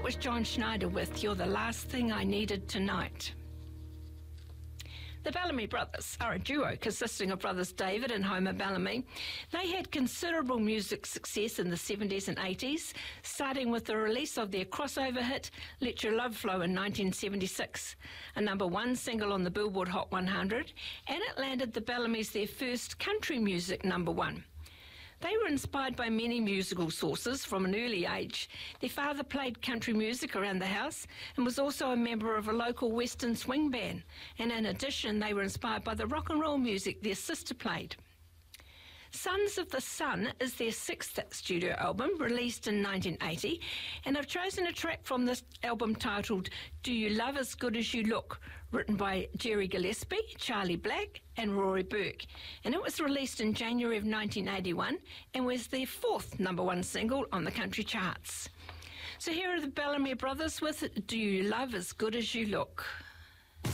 That was John Schneider with You're the Last Thing I Needed Tonight. The Bellamy Brothers are a duo consisting of brothers David and Homer Bellamy. They had considerable music success in the 70s and 80s, starting with the release of their crossover hit, Let Your Love Flow in 1976, a #1 single on the Billboard Hot 100, and it landed the Bellamys their first country music #1. They were inspired by many musical sources from an early age. Their father played country music around the house and was also a member of a local western swing band. And in addition, they were inspired by the rock and roll music their sister played. Sons of the Sun is their 6th studio album, released in 1980, and I've chosen a track from this album titled Do You Love As Good As You Look, written by Jerry Gillespie, Charlie Black and Rory Burke, and it was released in January of 1981 and was their 4th #1 single on the country charts. So here are the Bellamy Brothers with Do You Love As Good As You Look.